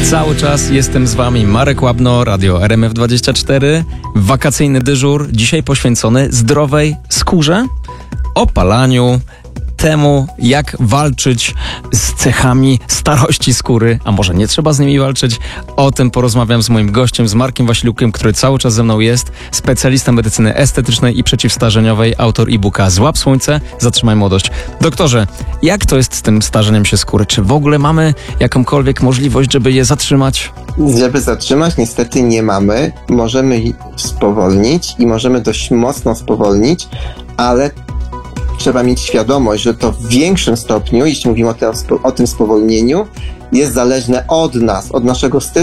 Cały czas jestem z wami, Marek Łabno, Radio RMF24. Wakacyjny dyżur, dzisiaj poświęcony zdrowej skórze, opalaniu, temu, jak walczyć z cechami starości skóry, a może nie trzeba z nimi walczyć. O tym porozmawiam z moim gościem, z Markiem Wasiliukiem, który cały czas ze mną jest, specjalista medycyny estetycznej i przeciwstarzeniowej, autor e-booka Złap Słońce, zatrzymaj młodość. Doktorze, jak to jest z tym starzeniem się skóry? Czy w ogóle mamy jakąkolwiek możliwość, żeby je zatrzymać? Żeby zatrzymać, niestety nie mamy. Możemy spowolnić i możemy dość mocno spowolnić, ale trzeba mieć świadomość, że to w większym stopniu, jeśli mówimy o tym spowolnieniu, jest zależne od nas, od naszego stylu